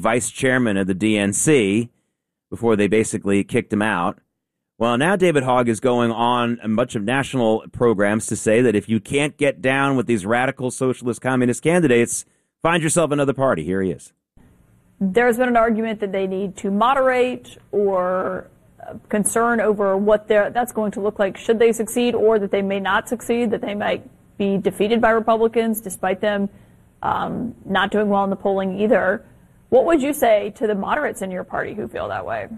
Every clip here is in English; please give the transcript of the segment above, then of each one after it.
vice chairman of the DNC before they basically kicked him out. Well, now David Hogg is going on a bunch of national programs to say that if you can't get down with these radical socialist communist candidates, find yourself another party. Here he is. There's been an argument that they need to moderate or concern over what that's going to look like should they succeed, or that they may not succeed, that they might be defeated by Republicans despite them not doing well in the polling either. What would you say to the moderates in your party who feel that way?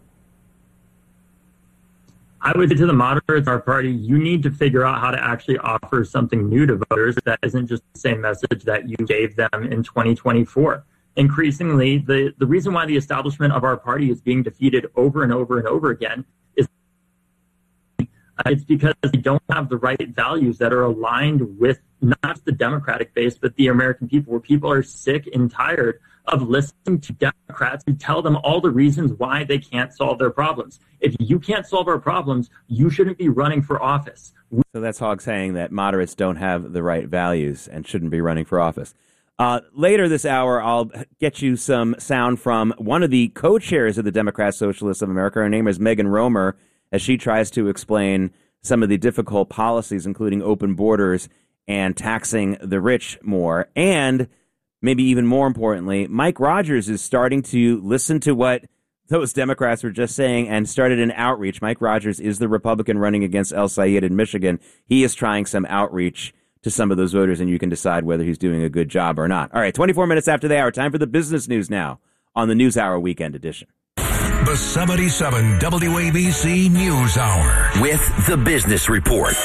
I would say to the moderates in our party, you need to figure out how to actually offer something new to voters that isn't just the same message that you gave them in 2024. Increasingly, the reason why the establishment of our party is being defeated over and over and over again is it's because they don't have the right values that are aligned with not just the Democratic base, but the American people, where people are sick and tired of listening to Democrats who tell them all the reasons why they can't solve their problems. If you can't solve our problems, you shouldn't be running for office. So that's Hogg saying that moderates don't have the right values and shouldn't be running for office. Later this hour, I'll get you some sound from one of the co-chairs of the Democrat Socialists of America. Her name is Megan Romer, as she tries to explain some of the difficult policies, including open borders and taxing the rich more. And maybe even more importantly, Mike Rogers is starting to listen to what those Democrats were just saying and started an outreach. Mike Rogers is the Republican running against El Sayed in Michigan. He is trying some outreach to some of those voters, and you can decide whether he's doing a good job or not. All right, 24 minutes after the hour, time for the business news now on the NewsHour Weekend Edition. The 77 WABC News Hour with the Business Report.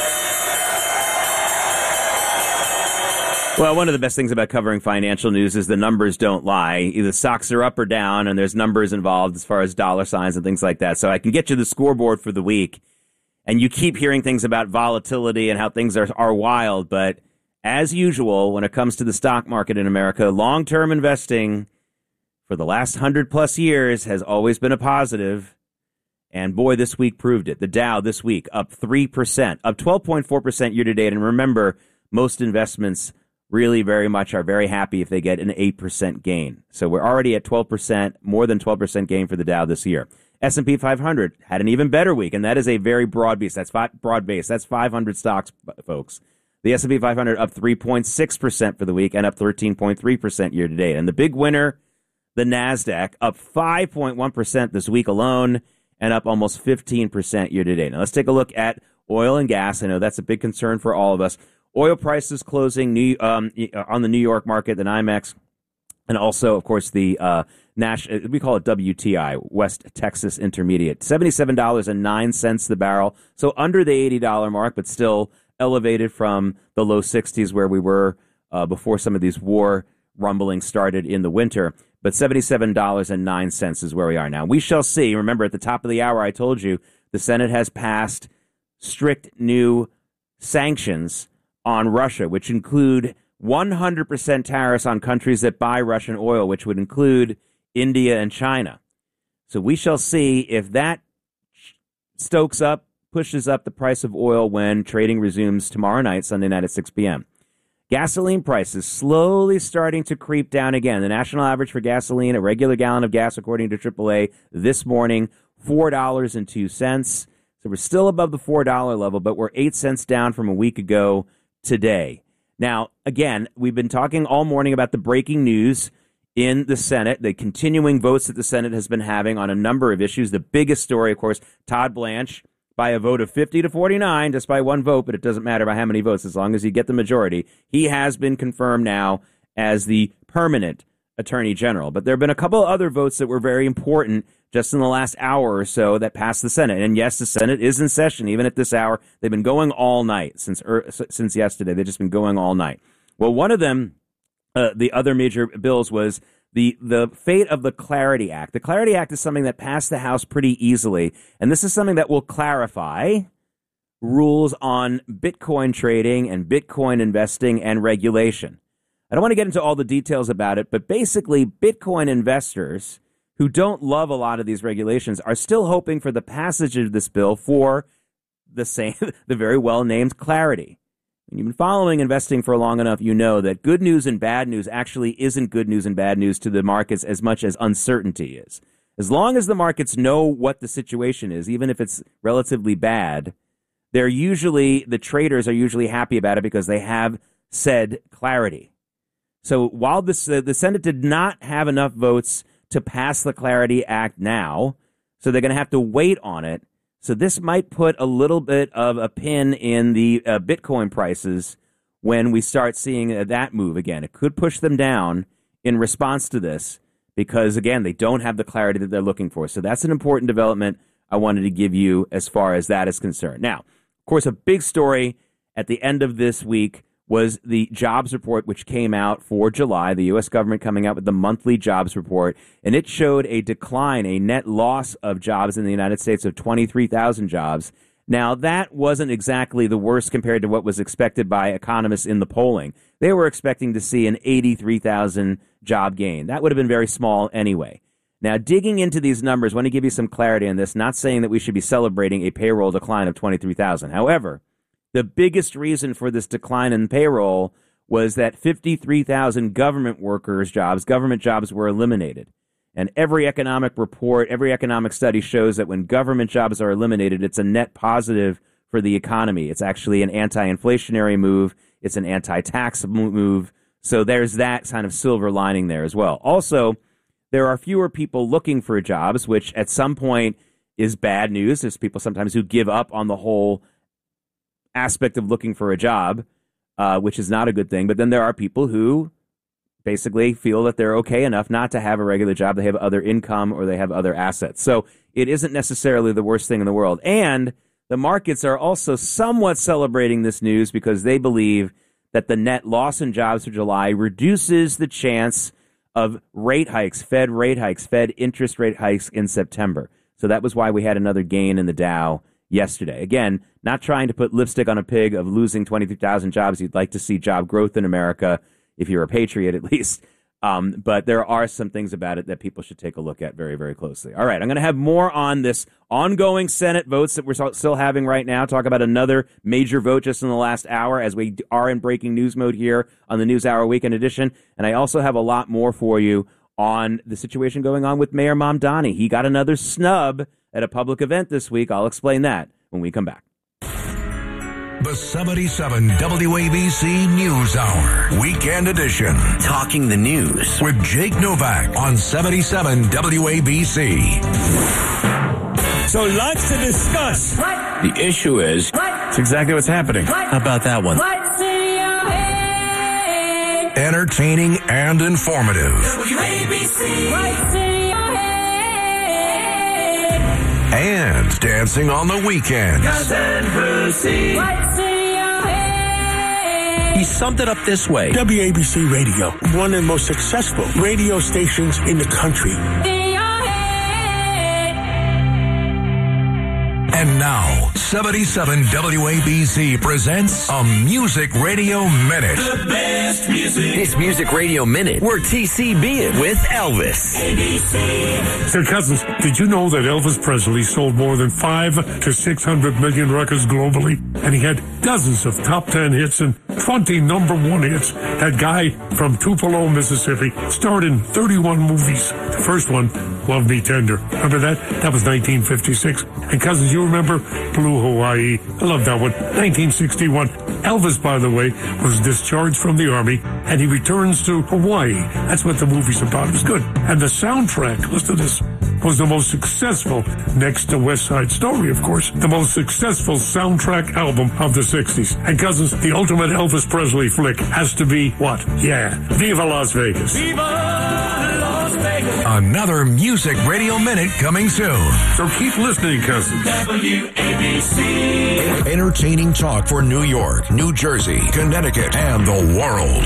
Well, one of the best things about covering financial news is the numbers don't lie. Either stocks are up or down, and there's numbers involved as far as dollar signs and things like that. So I can get you the scoreboard for the week. And you keep hearing things about volatility and how things are wild. But as usual, when it comes to the stock market in America, long-term investing for the last 100-plus years has always been a positive. And boy, this week proved it. The Dow this week up 3%, up 12.4% year-to-date. And remember, most investments really very much are very happy if they get an 8% gain. So we're already at 12%, more than 12% gain for the Dow this year. S&P 500 had an even better week, and that is a very broad base. That's broad base. That's 500 stocks, folks. The S&P 500 up 3.6% for the week and up 13.3% year to date. And the big winner, the NASDAQ, up 5.1% this week alone and up almost 15% year to date. Now let's take a look at oil and gas. I know that's a big concern for all of us. Oil prices closing on the New York market, the NYMEX, and also, of course, the we call it WTI, West Texas Intermediate, $77.09 the barrel. So under the $80 mark, but still elevated from the low 60s where we were before some of these war rumblings started in the winter. But $77.09 is where we are now. We shall see. Remember, at the top of the hour, I told you the Senate has passed strict new sanctions on Russia, which include 100% tariffs on countries that buy Russian oil, which would include India and China. So we shall see if that pushes up the price of oil when trading resumes tomorrow night, Sunday night at 6 p.m. Gasoline prices slowly starting to creep down again. The national average for gasoline, a regular gallon of gas, according to AAA, this morning, $4.02. So we're still above the $4 level, but we're 8 cents down from a week ago today. Now, again, we've been talking all morning about the breaking news in the Senate, the continuing votes that the Senate has been having on a number of issues. The biggest story, of course, Todd Blanche, by a vote of 50-49, just by one vote, but it doesn't matter by how many votes, as long as you get the majority. He has been confirmed now as the permanent Attorney General. But there have been a couple of other votes that were very important just in the last hour or so that passed the Senate. And yes, the Senate is in session, even at this hour. They've been going all night since yesterday. They've just been going all night. Well, one of them, the other major bills, was the fate of the Clarity Act. The Clarity Act is something that passed the House pretty easily, and this is something that will clarify rules on Bitcoin trading and Bitcoin investing and regulation. I don't want to get into all the details about it, but basically Bitcoin investors who don't love a lot of these regulations are still hoping for the passage of this bill for the very well-named clarity. When you've been following investing for long enough, you know that good news and bad news actually isn't good news and bad news to the markets as much as uncertainty is. As long as the markets know what the situation is, even if it's relatively bad, the traders are usually happy about it because they have said clarity. So while the Senate did not have enough votes to pass the Clarity Act now, so they're going to have to wait on it. So this might put a little bit of a pin in the Bitcoin prices when we start seeing that move again. It could push them down in response to this because, again, they don't have the clarity that they're looking for. So that's an important development I wanted to give you as far as that is concerned. Now, of course, a big story at the end of this week was the jobs report, which came out for July, the U.S. government coming out with the monthly jobs report, and it showed a decline, a net loss of jobs in the United States of 23,000 jobs. Now, that wasn't exactly the worst compared to what was expected by economists in the polling. They were expecting to see an 83,000 job gain. That would have been very small anyway. Now, digging into these numbers, I want to give you some clarity on this, not saying that we should be celebrating a payroll decline of 23,000. However, the biggest reason for this decline in payroll was that 53,000 government jobs were eliminated. And every economic report, every economic study shows that when government jobs are eliminated, it's a net positive for the economy. It's actually an anti-inflationary move. It's an anti-tax move. So there's that kind of silver lining there as well. Also, there are fewer people looking for jobs, which at some point is bad news. There's people sometimes who give up on the whole aspect of looking for a job, which is not a good thing. But then there are people who basically feel that they're okay enough not to have a regular job. They have other income or they have other assets. So it isn't necessarily the worst thing in the world. And the markets are also somewhat celebrating this news because they believe that the net loss in jobs for July reduces the chance of rate hikes, Fed interest rate hikes in September. So that was why we had another gain in the Dow yesterday. Again, not trying to put lipstick on a pig of losing 23,000 jobs. You'd like to see job growth in America, if you're a patriot at least. But there are some things about it that people should take a look at very, very closely. All right, I'm going to have more on this ongoing Senate votes that we're still having right now. Talk about another major vote just in the last hour as we are in breaking news mode here on the NewsHour Weekend Edition. And I also have a lot more for you on the situation going on with Mayor Mamdani. He got another snub at a public event this week. I'll explain that when we come back. The 77 WABC News Hour, Weekend Edition. Talking the news with Jake Novak on 77 WABC. So lots to discuss. What? The issue is, it's exactly what's happening. How about that one? What's in your head? Entertaining and informative. WABC. What's in your head? And dancing on the weekends. Cousin Brucey. What's in your head? He summed it up this way. WABC Radio, one of the most successful radio stations in the country. In your head. And now, 77 WABC presents a Music Radio Minute. The best music. This Music Radio Minute, we're TCBing with Elvis. ABC. So, Cousins, did you know that Elvis Presley sold more than 500 to 600 million records globally? And he had dozens of top 10 hits and 20 number one hits. That guy from Tupelo, Mississippi, starred in 31 movies. The first one, Love Me Tender. Remember that? That was 1956. And, Cousins, you remember Blue Hawaii? I love that one. 1961. Elvis, by the way, was discharged from the Army, and he returns to Hawaii. That's what the movie's about. It was good. And the soundtrack, listen to this, was the most successful, next to West Side Story, of course, the most successful soundtrack album of the 60s. And, Cousins, the ultimate Elvis Presley flick has to be what? Yeah, Viva Las Vegas. Viva Las Vegas. Another Music Radio Minute coming soon. So keep listening, Cousins. WABC. Entertaining talk for New York, New Jersey, Connecticut, and the world.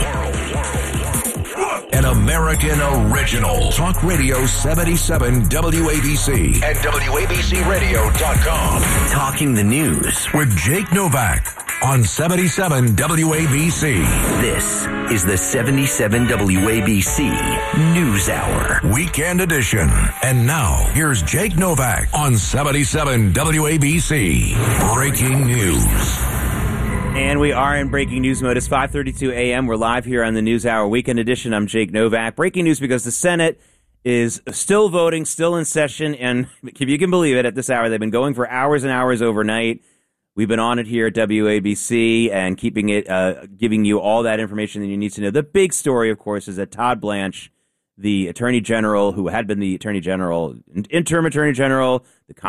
An American original. Talk Radio 77 WABC and WABCRadio.com. Talking the news With Jake Novak on 77 WABC. This is the 77 WABC News Hour. Weekend Edition. And now, here's Jake Novak on 77 WABC. Breaking news. And we are in breaking news mode. It's 5:32 a.m. We're live here on the News Hour Weekend Edition. I'm Jake Novak. Breaking news because the Senate is still voting, still in session, and if you can believe it, at this hour, they've been going for hours and hours overnight. We've been on it here at WABC and keeping it, giving you all that information that you need to know. The big story, of course, is that Todd Blanche, the Attorney General, who had been the Attorney General, interim Attorney General,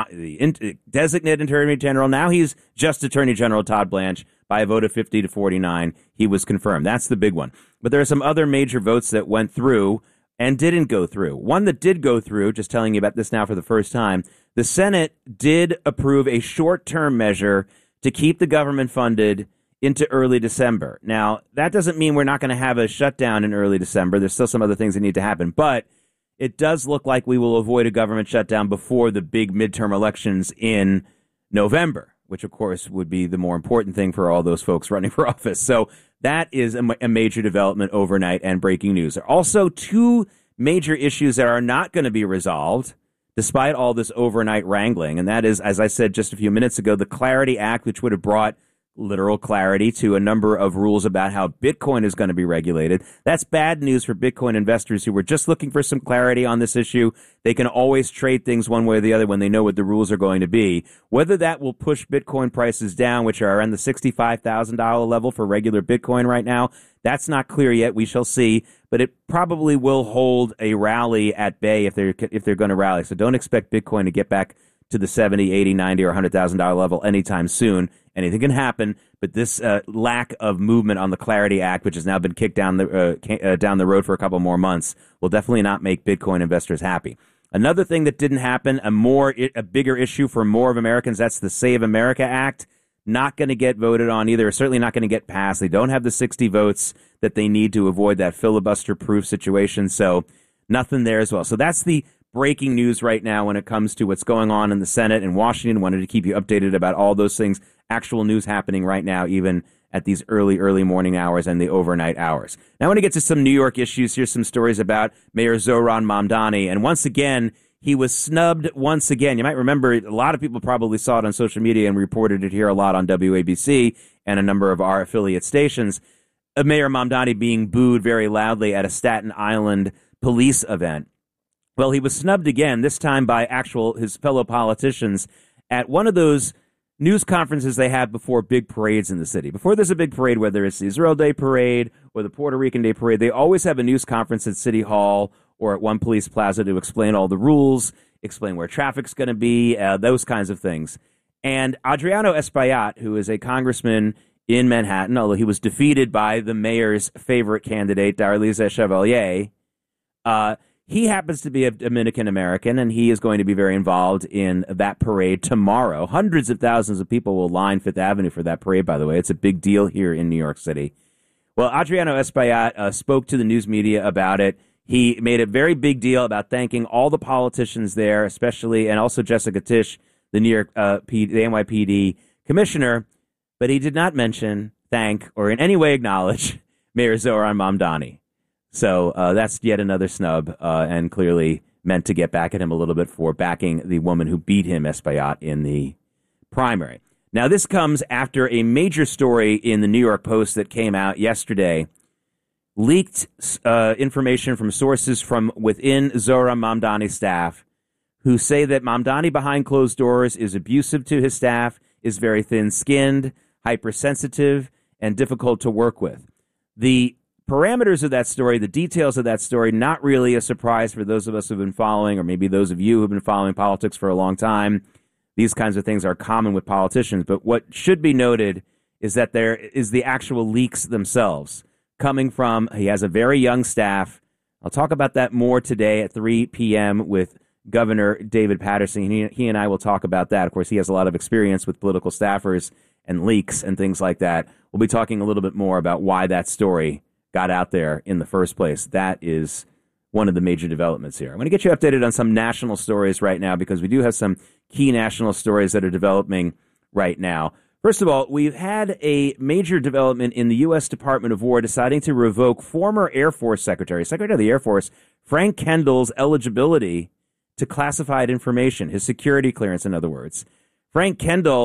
the designate Attorney General, now he's just Attorney General Todd Blanche. By a vote of 50-49, he was confirmed. That's the big one. But there are some other major votes that went through and didn't go through. One that did go through, just telling you about this now for the first time, the Senate did approve a short-term measure to keep the government funded into early December. Now, that doesn't mean we're not going to have a shutdown in early December. There's still some other things that need to happen. But it does look like we will avoid a government shutdown before the big midterm elections in November, which, of course, would be the more important thing for all those folks running for office. So that is a major development overnight and breaking news. There are also two major issues that are not going to be resolved despite all this overnight wrangling. And that is, as I said just a few minutes ago, the Clarity Act, which would have brought literal clarity to a number of rules about how Bitcoin is going to be regulated. That's bad news for Bitcoin investors who were just looking for some clarity on this issue. They can always trade things one way or the other when they know what the rules are going to be. Whether that will push Bitcoin prices down, which are around the $65,000 level for regular Bitcoin right now, that's not clear yet. We shall see. But it probably will hold a rally at bay if they're going to rally. So don't expect Bitcoin to get back to the $70,000, $80,000, $90,000 or $100,000 level anytime soon. Anything can happen, but this lack of movement on the Clarity Act, which has now been kicked down the road for a couple more months, will definitely not make Bitcoin investors happy. Another thing that didn't happen, a bigger issue for more of Americans, that's the Save America Act. Not going to get voted on either, or certainly not going to get passed. They don't have the 60 votes that they need to avoid that filibuster-proof situation, so nothing there as well. So that's the breaking news right now when it comes to what's going on in the Senate in Washington. Wanted to keep you updated about all those things. Actual news happening right now, even at these early morning hours and the overnight hours. Now I want to get to some New York issues. Here's some stories about Mayor Zohran Mamdani. And once again, he was snubbed once again. You might remember, a lot of people probably saw it on social media and reported it here a lot on WABC and a number of our affiliate stations. Mayor Mamdani being booed very loudly at a Staten Island police event. Well, he was snubbed again, this time by his fellow politicians at one of those news conferences they have before big parades in the city. Before there's a big parade, whether it's the Israel Day Parade or the Puerto Rican Day Parade, they always have a news conference at City Hall or at one police plaza to explain all the rules, explain where traffic's going to be, those kinds of things. And Adriano Espaillat, who is a congressman in Manhattan, although he was defeated by the mayor's favorite candidate, Darlisa Chevalier, he happens to be a Dominican-American, and he is going to be very involved in that parade tomorrow. Hundreds of thousands of people will line Fifth Avenue for that parade, by the way. It's a big deal here in New York City. Well, Adriano Espaillat spoke to the news media about it. He made a very big deal about thanking all the politicians there, especially, and also Jessica Tisch, the New York the NYPD commissioner, but he did not mention, thank, or in any way acknowledge Mayor Zohran Mamdani. So that's yet another snub, and clearly meant to get back at him a little bit for backing the woman who beat him, Espaillat, in the primary. Now, this comes after a major story in the New York Post that came out yesterday. Leaked information from sources from within Zohran Mamdani's staff who say that Mamdani behind closed doors is abusive to his staff, is very thin-skinned, hypersensitive, and difficult to work with. The parameters of that story, the details of that story, not really a surprise for those of us who have been following, or maybe those of you who have been following politics for a long time. These kinds of things are common with politicians. But what should be noted is that there is the actual leaks themselves coming from, he has a very young staff. I'll talk about that more today at 3 p.m. with Governor David Paterson. He and I will talk about that. Of course, he has a lot of experience with political staffers and leaks and things like that. We'll be talking a little bit more about why that story got out there in the first place. That is one of the major developments here. I'm going to get you updated on some national stories right now because we do have some key national stories that are developing right now. First of all, we've had a major development in the U.S. Department of War deciding to revoke former Air Force Secretary of the Air Force, Frank Kendall's eligibility to classified information, his security clearance, in other words. Frank Kendall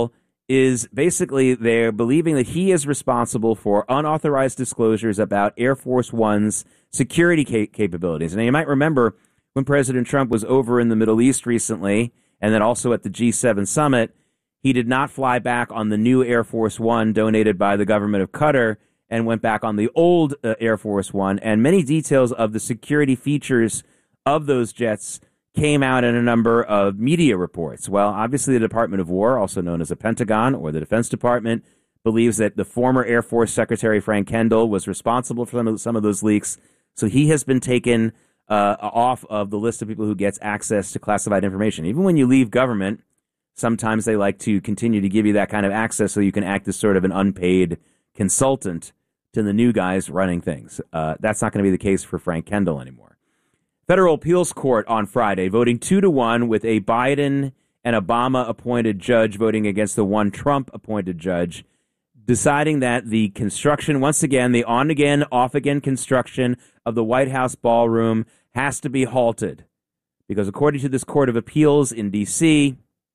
is basically they're believing that he is responsible for unauthorized disclosures about Air Force One's security capabilities. And you might remember when President Trump was over in the Middle East recently, and then also at the G7 summit, he did not fly back on the new Air Force One donated by the government of Qatar and went back on the old Air Force One. And many details of the security features of those jets came out in a number of media reports. Well, obviously the Department of War, also known as the Pentagon or the Defense Department, believes that the former Air Force Secretary Frank Kendall was responsible for some of those leaks. So he has been taken off of the list of people who gets access to classified information. Even when you leave government, sometimes they like to continue to give you that kind of access so you can act as sort of an unpaid consultant to the new guys running things. That's not going to be the case for Frank Kendall anymore. Federal Appeals Court on Friday voting 2-1 with a Biden and Obama appointed judge voting against the one Trump appointed judge, deciding that the construction, once again, the on-again, off-again construction of the White House ballroom has to be halted. Because according to this Court of Appeals in D.C.,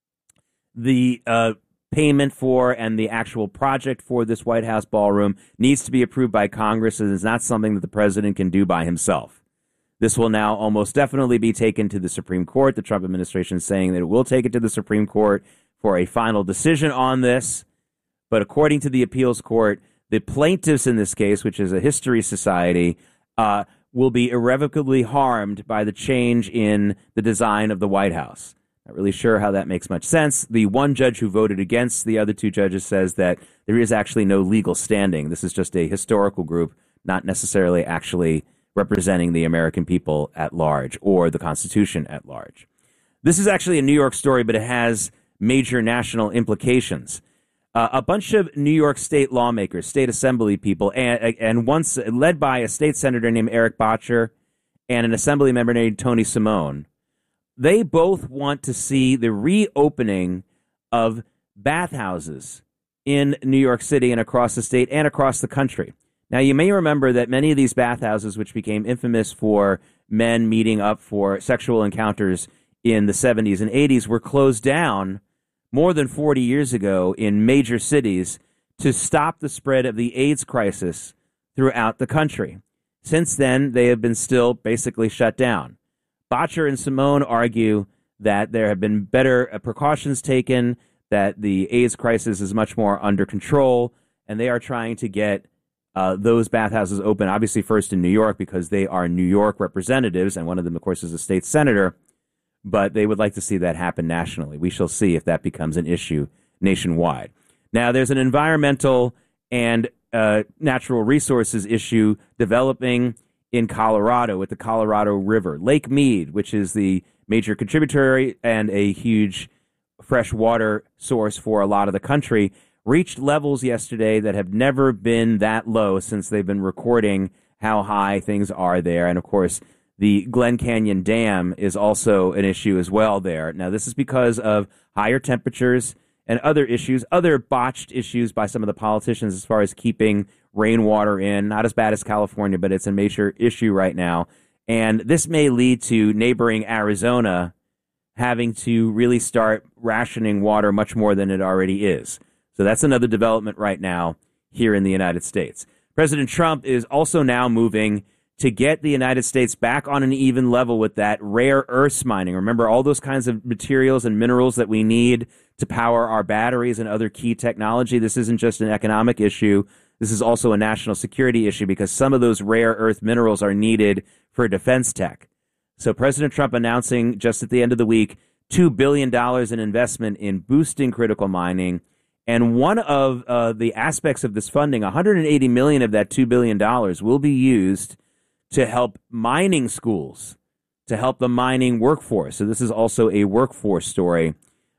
the payment for and the actual project for this White House ballroom needs to be approved by Congress and is not something that the president can do by himself. This will now almost definitely be taken to the Supreme Court. The Trump administration is saying that it will take it to the Supreme Court for a final decision on this. But according to the appeals court, the plaintiffs in this case, which is a history society, will be irrevocably harmed by the change in the design of the White House. Not really sure how that makes much sense. The one judge who voted against the other two judges says that there is actually no legal standing. This is just a historical group, not necessarily actually representing the American people at large or the Constitution at large. This is actually a New York story, but it has major national implications. A bunch of New York state lawmakers, state assembly people, and once led by a state senator named Eric Botcher and an assembly member named Tony Simone, they both want to see the reopening of bathhouses in New York City and across the state and across the country. Now, you may remember that many of these bathhouses, which became infamous for men meeting up for sexual encounters in the 70s and 80s, were closed down more than 40 years ago in major cities to stop the spread of the AIDS crisis throughout the country. Since then, they have been still basically shut down. Botcher and Simone argue that there have been better precautions taken, that the AIDS crisis is much more under control, and they are trying to get those bathhouses open, obviously first in New York because they are New York representatives, and one of them, of course, is a state senator, but they would like to see that happen nationally. We shall see if that becomes an issue nationwide. Now, there's an environmental and natural resources issue developing in Colorado with the Colorado River. Lake Mead, which is the major contributory and a huge fresh water source for a lot of the country, reached levels yesterday that have never been that low since they've been recording how high things are there. And, of course, the Glen Canyon Dam is also an issue as well there. Now, this is because of higher temperatures and other issues, other botched issues by some of the politicians as far as keeping rainwater in. Not as bad as California, but it's a major issue right now. And this may lead to neighboring Arizona having to really start rationing water much more than it already is. So that's another development right now here in the United States. President Trump is also now moving to get the United States back on an even level with that rare earths mining. Remember all those kinds of materials and minerals that we need to power our batteries and other key technology? This isn't just an economic issue. This is also a national security issue because some of those rare earth minerals are needed for defense tech. So President Trump announcing just at the end of the week $2 billion in investment in boosting critical mining. And one of the aspects of this funding, $180 million of that $2 billion will be used to help mining schools, to help the mining workforce. So this is also a workforce story.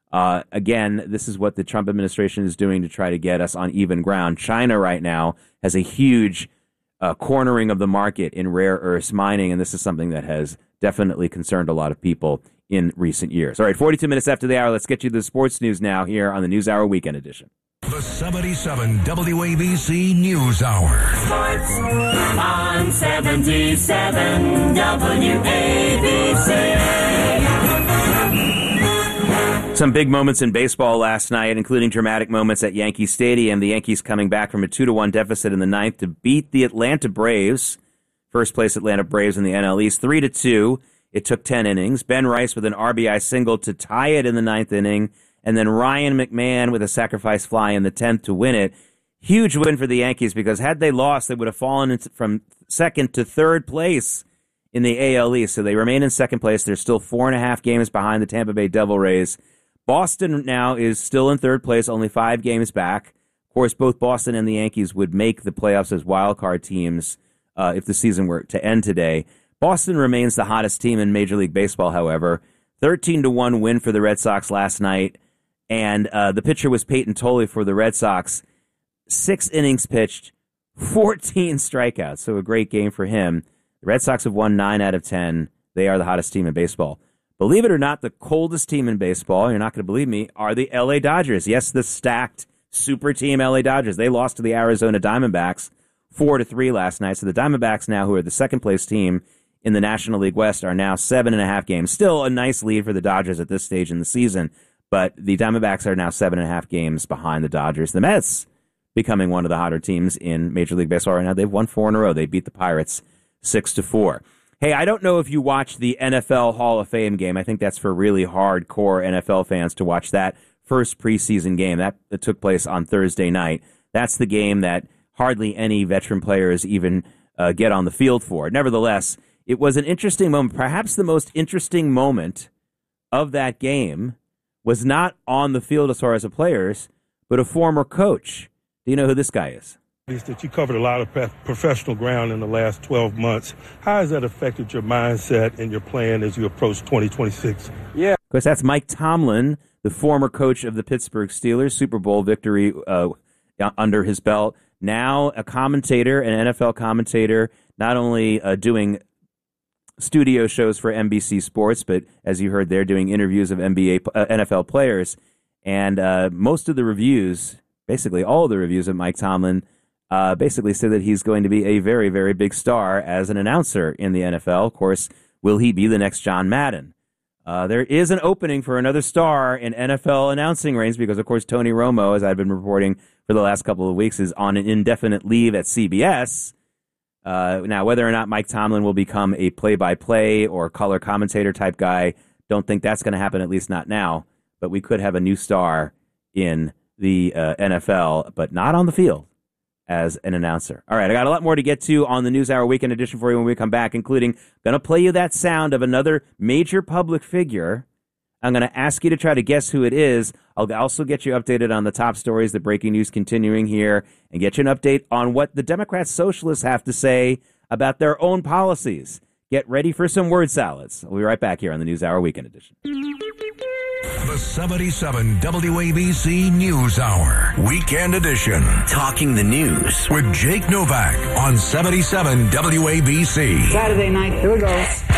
Again, this is what the Trump administration is doing to try to get us on even ground. China right now has a huge cornering of the market in rare earths mining, and this is something that has definitely concerned a lot of people in recent years. All right, 42 minutes after the hour, let's get you the sports news now here on the NewsHour Weekend Edition. The 77 WABC News Hour. Sports on 77 WABC. Some big moments in baseball last night, including dramatic moments at Yankee Stadium. The Yankees coming back from a 2-1 deficit in the ninth to beat the Atlanta Braves. First place Atlanta Braves in the NL East, 3-2. It took 10 innings. Ben Rice with an RBI single to tie it in the ninth inning, and then Ryan McMahon with a sacrifice fly in the 10th to win it. Huge win for the Yankees, because had they lost, they would have fallen from second to third place in the AL East. So they remain in second place. They're still 4.5 games behind the Tampa Bay Devil Rays. Boston now is still in third place, only 5 games back. Of course, both Boston and the Yankees would make the playoffs as wild card teams if the season were to end today. Boston remains the hottest team in Major League Baseball, however. 13-1 win for the Red Sox last night, and the pitcher was Peyton Tolley for the Red Sox. 6 innings pitched, 14 strikeouts, so a great game for him. The Red Sox have won 9 out of 10. They are the hottest team in baseball. Believe it or not, the coldest team in baseball, you're not going to believe me, are the LA Dodgers. Yes, the stacked super team LA Dodgers. They lost to the Arizona Diamondbacks 4-3 last night. So the Diamondbacks now, who are the second place team in the National League West, are now 7.5 games. Still a nice lead for the Dodgers at this stage in the season, but the Diamondbacks are now 7.5 games behind the Dodgers. The Mets becoming one of the hotter teams in Major League Baseball right now. They've won 4 in a row. They beat the Pirates 6-4. Hey, I don't know if you watched the NFL Hall of Fame game. I think that's for really hardcore NFL fans to watch that first preseason game. That took place on Thursday night. That's the game that hardly any veteran players even get on the field for. Nevertheless, it was an interesting moment. Perhaps the most interesting moment of that game was not on the field as far as the players, but a former coach. Do you know who this guy is? That you covered a lot of professional ground in the last 12 months. How has that affected your mindset and your plan as you approach 2026? Yeah, of course, that's Mike Tomlin, the former coach of the Pittsburgh Steelers, Super Bowl victory under his belt. Now a commentator, an NFL commentator, not only doing studio shows for NBC Sports, but as you heard, they're doing interviews of NFL players. And most of the reviews, basically all of the reviews of Mike Tomlin, basically say that he's going to be a very, very big star as an announcer in the NFL. Of course, will he be the next John Madden? There is an opening for another star in NFL announcing reigns because, of course, Tony Romo, as I've been reporting for the last couple of weeks, is on an indefinite leave at CBS. Now, whether or not Mike Tomlin will become a play-by-play or color commentator type guy, don't think that's going to happen, at least not now. But we could have a new star in the NFL, but not on the field as an announcer. All right, I got a lot more to get to on the NewsHour Weekend Edition for you when we come back, including going to play you that sound of another major public figure. I'm going to ask you to try to guess who it is. I'll also get you updated on the top stories, the breaking news continuing here, and get you an update on what the Democrat Socialists have to say about their own policies. Get ready for some word salads. We'll be right back here on the NewsHour Weekend Edition. The 77 WABC News Hour, Weekend Edition. Talking the news with Jake Novak on 77 WABC. Saturday night, here we go.